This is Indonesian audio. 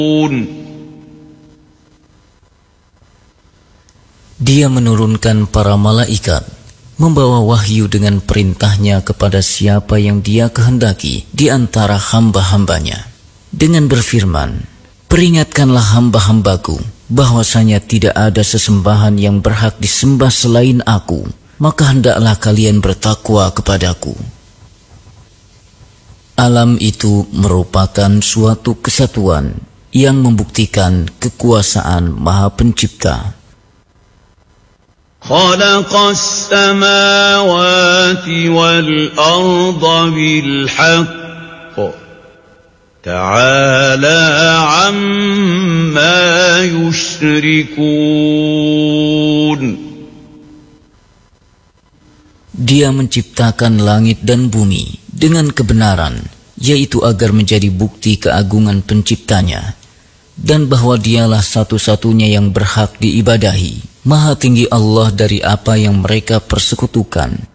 Dia menurunkan para malaikat, membawa wahyu dengan perintahnya kepada siapa yang Dia kehendaki di antara hamba-hambanya, dengan berfirman, "Peringatkanlah hamba-hambaku bahwasanya tidak ada sesembahan yang berhak disembah selain Aku, maka hendaklah kalian bertakwa kepadaku." Alam itu merupakan suatu kesatuan yang membuktikan kekuasaan Maha Pencipta. خلق السماوات والأرض بالحق تعالى عما يشركون. Dia menciptakan langit dan bumi dengan kebenaran, yaitu agar menjadi bukti keagungan Penciptanya, dan bahwa Dialah satu-satunya yang berhak diibadahi. Maha tinggi Allah dari apa yang mereka persekutukan.